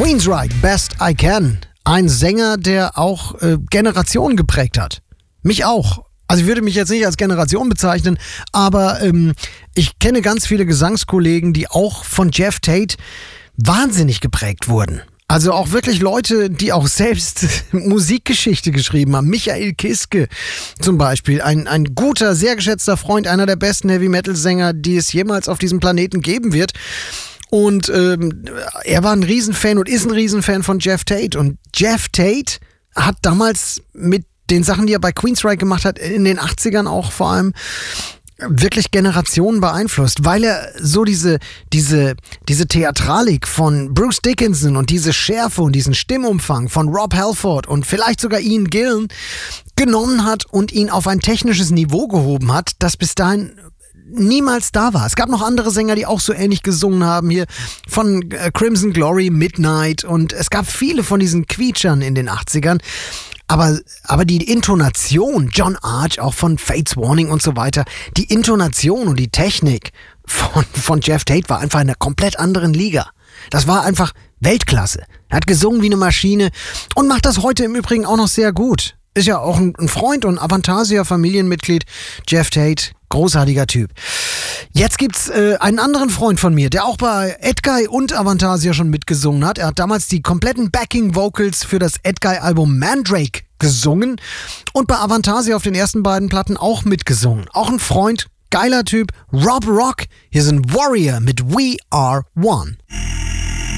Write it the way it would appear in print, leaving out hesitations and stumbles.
Queensryche, Best I Can. Ein Sänger, der auch Generationen geprägt hat. Mich auch. Also ich würde mich jetzt nicht als Generation bezeichnen, aber ich kenne ganz viele Gesangskollegen, die auch von Jeff Tate wahnsinnig geprägt wurden. Also auch wirklich Leute, die auch selbst Musikgeschichte geschrieben haben. Michael Kiske zum Beispiel, ein guter, sehr geschätzter Freund, einer der besten Heavy-Metal-Sänger, die es jemals auf diesem Planeten geben wird. Und er war ein Riesenfan und ist ein Riesenfan von Jeff Tate. Und Jeff Tate hat damals mit den Sachen, die er bei Queensryche gemacht hat, in den 80ern auch vor allem, wirklich Generationen beeinflusst, weil er so diese Theatralik von Bruce Dickinson und diese Schärfe und diesen Stimmumfang von Rob Halford und vielleicht sogar Ian Gillan genommen hat und ihn auf ein technisches Niveau gehoben hat, das bis dahin niemals da war. Es gab noch andere Sänger, die auch so ähnlich gesungen haben, hier von Crimson Glory, Midnight, und es gab viele von diesen Quietschern in den 80ern. Aber die Intonation, John Arch, auch von Fates Warning und so weiter, die Intonation und die Technik von Jeff Tate war einfach in einer komplett anderen Liga. Das war einfach Weltklasse. Er hat gesungen wie eine Maschine und macht das heute im Übrigen auch noch sehr gut. Ist ja auch ein Freund und Avantasia-Familienmitglied. Jeff Tate, großartiger Typ. Jetzt gibt's einen anderen Freund von mir, der auch bei Edguy und Avantasia schon mitgesungen hat. Er hat damals die kompletten Backing-Vocals für das Edguy-Album Mandrake gesungen und bei Avantasia auf den ersten beiden Platten auch mitgesungen. Auch ein Freund, geiler Typ, Rob Rock. Hier sind Warrior mit We Are One.